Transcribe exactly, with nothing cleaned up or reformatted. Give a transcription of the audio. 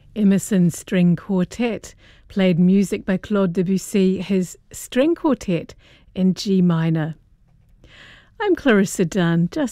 Emerson String Quartet played music by Claude Debussy, his String Quartet in G minor. I'm Clarissa Dunn, just